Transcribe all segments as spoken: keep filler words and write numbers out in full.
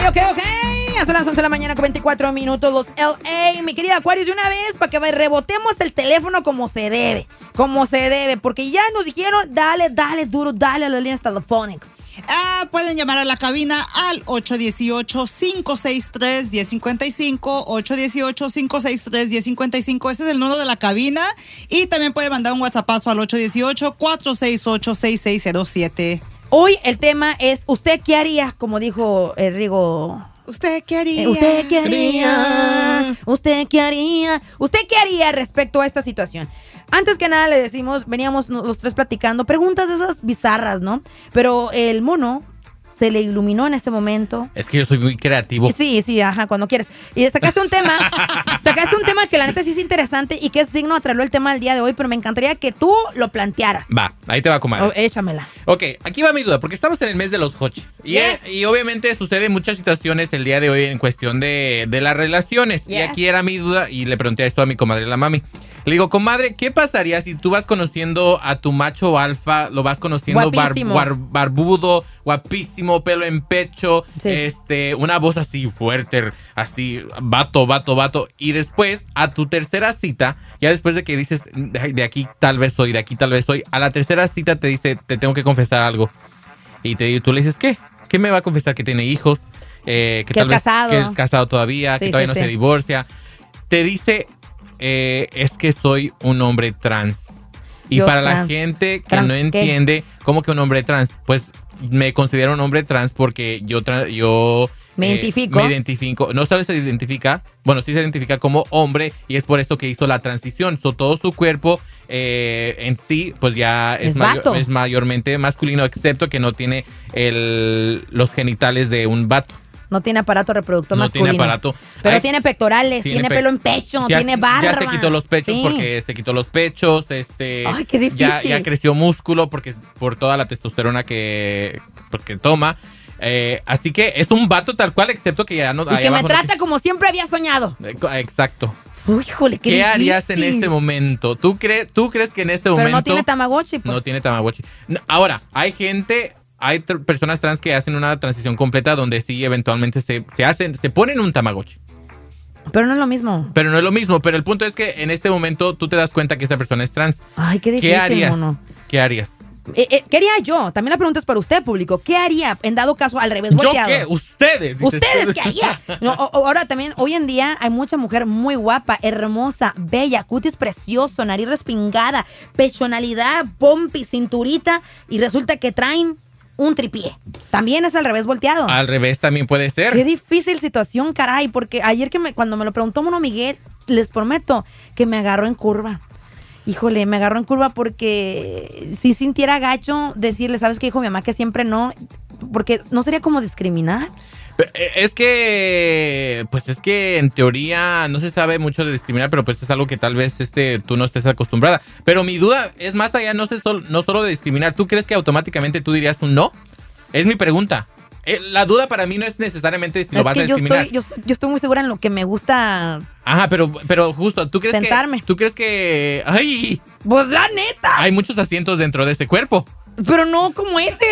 ok, ok. Son las once de la mañana con veinticuatro minutos, los L A. Mi querida Aquarius, de una vez, para que rebotemos el teléfono como se debe. Como se debe, porque ya nos dijeron, dale, dale, duro, dale a las líneas telefónicas. Ah, pueden llamar a la cabina al ocho uno ocho, cinco seis tres, uno cero cinco cinco, ocho uno ocho, cinco seis tres, uno cero cinco cinco. Ese es el número de la cabina. Y también puede mandar un WhatsAppazo al ocho uno ocho, cuatro seis ocho, seis seis cero siete. Hoy el tema es, ¿usted qué haría? Como dijo el Rigo... ¿Usted qué haría? ¿Usted qué haría? ¿Usted qué haría? ¿Usted qué haría respecto a esta situación? Antes que nada le decimos, veníamos los tres platicando, preguntas de esas bizarras, ¿no? Pero el mono se le iluminó en este momento. Es que yo soy muy creativo. Sí, sí, ajá, cuando quieres. Y sacaste un tema, sacaste un tema que la neta sí es interesante y que es digno de traerlo el tema del día de hoy, pero me encantaría que tú lo plantearas. Va, ahí te va, comadre. Oh, échamela. Ok, aquí va mi duda, porque estamos en el mes de los hochis. Y, Yes. es, y obviamente suceden muchas situaciones el día de hoy en cuestión de, de las relaciones. Yes. Y aquí era mi duda, y le pregunté esto a mi comadre, la mami. Le digo, comadre, ¿qué pasaría si tú vas conociendo a tu macho alfa, lo vas conociendo bar, Guapísimo. bar, barbudo, guapísimo, pelo en pecho, Sí. este, una voz así fuerte, así, vato, vato, vato, y después, a tu tercera cita, ya después de que dices, de de aquí tal vez soy, de aquí tal vez soy, a la tercera cita te dice, te tengo que confesar algo, y te, tú le dices, ¿qué? ¿Qué me va a confesar? Que tiene hijos, eh, que, Que tal es vez casado. que es casado todavía, Sí, que todavía sí, no sí. se divorcia, te dice... Eh, es que soy un hombre trans. Y Yo para trans. la gente que ¿Trans no qué? entiende cómo que un hombre trans, pues me considero un hombre trans porque yo tra- yo Me eh, identifico. me identifico, no solo se identifica, bueno, sí se identifica como hombre y es por eso que hizo la transición. So, todo su cuerpo eh, en sí, pues ya es, Es mayo- vato. es mayormente masculino, excepto que no tiene el, los genitales de un vato. No tiene aparato reproductor No masculino. tiene aparato. Pero Ay, tiene pectorales, tiene, pe- pelo en pecho, ya- tiene barba. Ya se quitó los pechos Sí. porque se quitó los pechos, este... Ay, qué difícil. Ya, ya creció músculo porque por toda la testosterona que, pues, que toma. Eh, así que es un vato tal cual, excepto que ya no... Y ahí que me abajo no- trata como siempre había soñado. Eh, co- Exacto. Uy, híjole, qué, ¿Qué, difícil. harías en ese momento? ¿Tú, cre- ¿Tú crees que en ese Pero momento... no tiene Tamagotchi, pues. No tiene Tamagotchi. No, ahora, hay gente... Hay tr- personas trans que hacen una transición completa donde sí eventualmente se, se hacen, se ponen un Tamagotchi. Pero no es lo mismo. Pero no es lo mismo. Pero el punto es que en este momento tú te das cuenta que esa persona es trans. Ay, qué difícil, ¿Qué harías? mono. ¿Qué harías? Eh, eh, ¿Qué haría yo? También la pregunta es para usted, público. ¿Qué haría en dado caso al revés ¿Yo volteado? qué? ¿Ustedes? dices. ¿Ustedes qué harían? No, o- o- ahora también, hoy en día hay mucha mujer muy guapa, hermosa, bella, cutis precioso, nariz respingada, pechonalidad, pompi, cinturita, y resulta que traen un tripié. También es al revés volteado. Al revés también puede ser. Qué difícil situación, caray, porque ayer que me, cuando me lo preguntó Mono Miguel, les prometo que me agarró en curva. Híjole, me agarró en curva porque si sintiera gacho decirle, ¿sabes qué, hijo? Mi mamá que siempre no, porque no sería como discriminar. Pero, eh, Es que, pues es que en teoría no se sabe mucho de discriminar, pero pues es algo que tal vez este tú no estés acostumbrada. Pero mi duda es más allá, no, sé sol- no solo de discriminar. ¿Tú crees que automáticamente tú dirías un no? Es mi pregunta. Eh, la duda para mí no es necesariamente si lo Es vas a que yo discriminar. estoy, yo, yo estoy muy segura en lo que me gusta. Ajá, pero, pero justo, ¿tú crees Sentarme. que... ¿Tú crees que... ¡Ay! Pues la neta. Hay muchos asientos dentro de este cuerpo. Pero no como ese.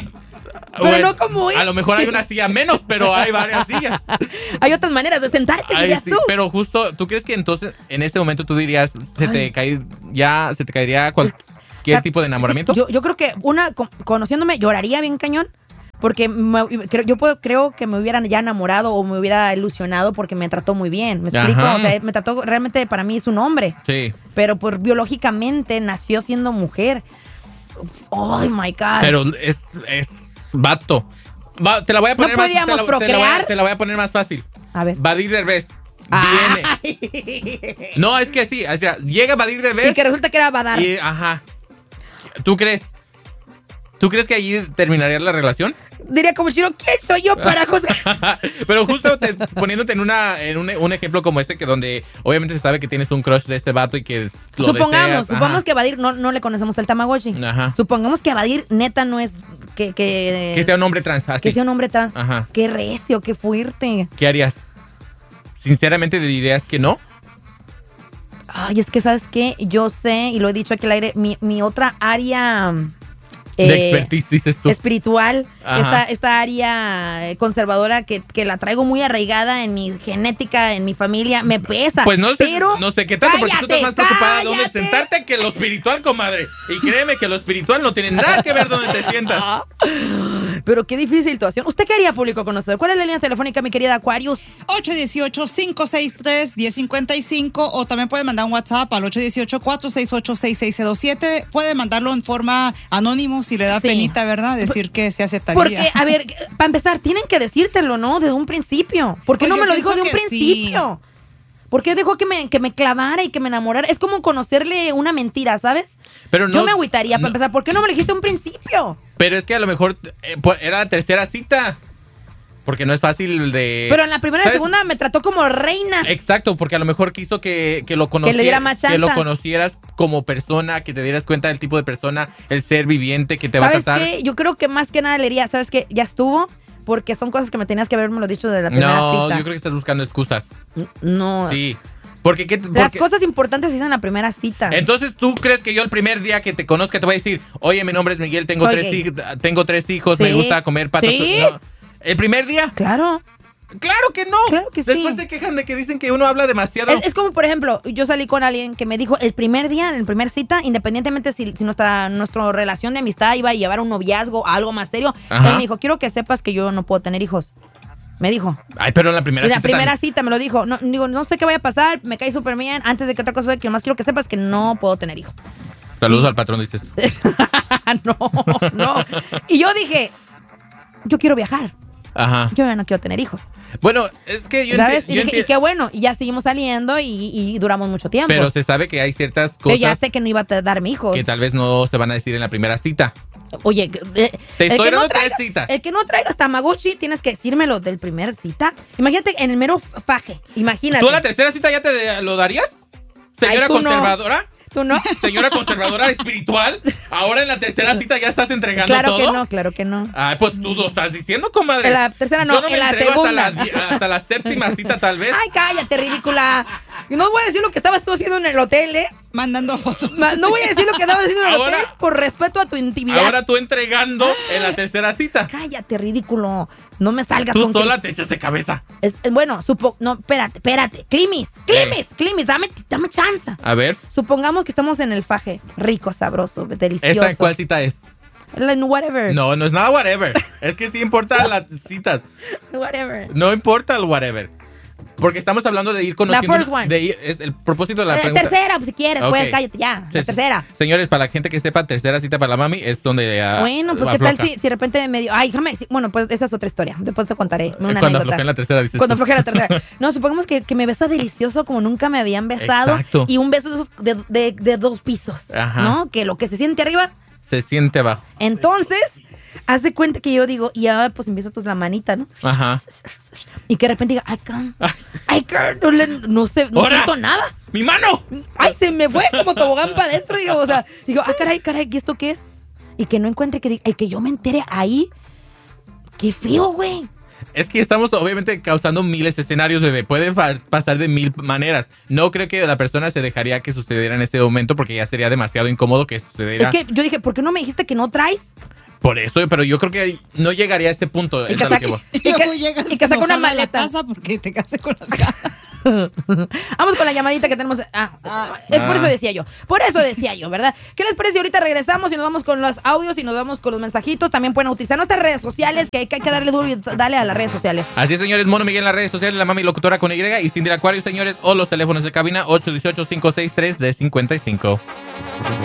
Pero Bueno, no como A ese. lo mejor hay una silla menos, pero hay varias sillas. Hay otras maneras de sentarte, Ay, dirías sí, tú. pero justo, ¿tú crees que entonces en este momento tú dirías, se te Ay. cae, ya se te caería cualquier Ah, tipo de enamoramiento? sí, yo, yo creo que una, con- conociéndome, lloraría bien cañón. Porque me- creo, yo puedo, creo que me hubieran ya enamorado o me hubiera ilusionado porque me trató muy bien. ¿Me explico? Ajá. O sea, me trató, realmente para mí es un hombre. Sí. Pero por biológicamente nació siendo mujer. Oh my God. Pero es, es vato. Va, te la voy a poner ¿No más te podríamos la, te la voy a- procrear? te la voy a poner más fácil. A ver. Badir Derbez viene. No, es que sí, o sea, llega Badir Derbez Y que resulta que era Badar. y ajá. ¿Tú crees? ¿Tú crees que allí terminaría la relación? Diría como Chiro, ¿quién soy yo para juzgar? Pero justo te- poniéndote en una en un, un ejemplo como este, que donde obviamente se sabe que tienes un crush de este vato y que lo Supongamos, deseas. supongamos Ajá. que Badir no, no le conocemos el Tamagotchi. Ajá. Supongamos que Badir neta no es que, que, Que sea un hombre trans. así. que sea un hombre trans. Ajá. Qué recio, qué fuerte. ¿Qué harías? ¿Sinceramente dirías que no? Ay, es que, ¿sabes qué? Yo sé, y lo he dicho aquí al aire, mi, mi otra área eh, De expertise, dices tú. espiritual, Ajá. esta, esta área eh, conservadora que, que la traigo muy arraigada en mi genética, en mi familia, me pesa. Pues no sé, pero no sé qué tanto, porque tú estás más cállate, preocupada dónde cállate. sentarte que lo espiritual, comadre. Y créeme que lo espiritual no tiene nada que ver dónde te sientas. Pero qué difícil situación. ¿Usted qué haría, público conocedor? ¿Cuál es la línea telefónica, mi querida Aquarius? ocho uno ocho, cinco seis tres, uno cero cinco cinco o también puede mandar un WhatsApp al ocho uno ocho, cuatro seis ocho, seis seis cero siete. Puede mandarlo en forma anónimo si le da Sí. penita, ¿verdad? Decir que se aceptaría. Porque, a ver, para empezar, tienen que decírtelo, ¿no? Desde un principio. ¿Por qué Pues no yo me lo dijo de pienso un que principio? ¿Por qué dejó que me, que me clavara y que me enamorara? Es como conocerle una mentira, ¿sabes? Pero no, Yo me agüitaría para no, empezar. ¿Por qué no me lo dijiste de un principio? Pero es que a lo mejor eh, pues, era la tercera cita. Porque no es fácil de... Pero en la primera y ¿sabes? segunda me trató como reina. Exacto, porque a lo mejor quiso que, que lo Que le diera conocieras, más que lo chance. conocieras como persona, que te dieras cuenta del tipo de persona, el ser viviente que te va a ¿Sabes tratar. qué? Yo creo que más que nada le diría, ¿sabes qué? Ya estuvo, porque son cosas que me tenías que haberme dicho de la primera No, cita. yo creo que estás buscando excusas. No. Sí. Porque qué, Las porque- cosas importantes se hacen en la primera cita. Entonces, ¿tú crees que yo el primer día que te conozca te voy a decir, oye, mi nombre es Miguel, tengo, Soy tres, gay. hij- tengo tres hijos, Sí. me gusta comer patas? Sí. No. ¿El primer día? Claro. ¡Claro que no! Claro que sí. Después se quejan de que dicen que uno habla demasiado. Es, es como, por ejemplo, yo salí con alguien que me dijo el primer día, en el primer cita, independientemente si, si nuestra, nuestra relación de amistad iba a llevar a un noviazgo, a algo más serio, Ajá. él me dijo, quiero que sepas que yo no puedo tener hijos. Me dijo. Ay, pero en la primera En la cita primera también. cita me lo dijo. No, digo, no sé qué vaya a pasar, me cae súper bien. Antes de que otra cosa, que nomás quiero que sepas que no puedo tener hijos. Saludos Y- al patrón, dices. no, no. Y yo dije, yo quiero viajar. Ajá. Yo ya no quiero tener hijos. Bueno, es que yo, ¿Sabes? enti- Y yo dije, y enti- qué bueno. Y ya seguimos saliendo y, y duramos mucho tiempo. Pero se sabe que hay ciertas Yo ya cosas sé que no iba a darme hijos. que tal vez no se van a decir en la primera cita. Oye, eh, Te el estoy que no dando tres traiga- citas. El que no traigas Tamagotchi, tienes que decírmelo del primer cita. Imagínate en el mero faje. Imagínate. ¿Tú a la tercera cita ya te de- lo darías? Señora Ay, tú no. conservadora. ¿Tú no? Señora conservadora espiritual. Ahora en la tercera cita ya estás entregando Claro todo. que no, claro que no. Ay, pues tú lo estás diciendo, comadre. En la tercera no, Yo no me en la entrego segunda. Hasta la, di- hasta la séptima cita, tal vez. Ay, cállate, ridícula. Y no voy a decir lo que estabas tú haciendo en el hotel, ¿eh? Mandando fotos. Ma- No voy a decir lo que estabas haciendo en el Ahora- hotel por respeto a tu intimidad. Ahora tú entregando en la tercera cita. Cállate, ridículo. No me salgas Tú con que- sola te echas de cabeza. Es- bueno, supo... No, espérate, espérate. Climis, Climis, Climis, dame, dame chance. A ver, Supongamos que estamos en el faje. Rico, sabroso, delicioso. ¿esta en cuál cita es? En whatever. No, no es nada whatever. Es que sí importa las citas. Whatever. No importa el whatever. Porque estamos hablando de ir conociendo. La first one. De ir, es el propósito de la Eh, pregunta. tercera, pues si quieres, Ok. pues cállate ya. Sí, La sí. tercera. Señores, para la gente que sepa, tercera cita para la mami es donde. ah, Bueno, pues qué tal afloja. si, si de repente me dio. Ay, déjame. si- bueno, pues esa es otra historia. Después te contaré una Cuando anécdota. aflojé en la tercera, dices. Cuando tú. afloje la tercera. No, supongamos que, que me besa delicioso como nunca me habían besado. Exacto. Y un beso de, esos de, de- de dos pisos. Ajá. ¿No? Que lo que se siente arriba. Se siente abajo. Entonces, haz de cuenta que yo digo, y ahora pues empieza pues la manita, ¿no? Ajá. Y que de repente diga, ay, cabrón. Ay, cabrón. No, le- no sé, no ¡Ahora! siento nada. ¡Mi mano! Ay, se me fue como tobogán para adentro, digo, o sea, digo, ah, caray, caray, ¿y esto qué es? Y que no encuentre, que, diga- y que yo me entere ahí. Qué feo, güey. Es que estamos obviamente causando miles de escenarios, bebé. Puede fa- pasar de mil maneras. No creo que la persona se dejaría que sucediera en ese momento porque ya sería demasiado incómodo que sucediera. Es que yo dije, ¿por qué no me dijiste que no traes? Por eso, pero yo creo que no llegaría a ese punto. Y es que a lo saque- que voy. Y Y luego que- llegas y que saca una enojada a la maleta. casa porque te casé con las ganas. Vamos con la llamadita que tenemos. Ah, eh, por eso decía yo. Por eso decía yo, ¿verdad? ¿Qué les parece? Ahorita regresamos y nos vamos con los audios y nos vamos con los mensajitos. También pueden utilizar nuestras redes sociales, que hay que hay que darle duro y darle a las redes sociales. Así es, señores. Mono Miguel en las redes sociales, la mami locutora con Y y Cindy Acuario, señores. O los teléfonos de cabina ocho uno ocho, cinco seis tres, D cincuenta y cinco.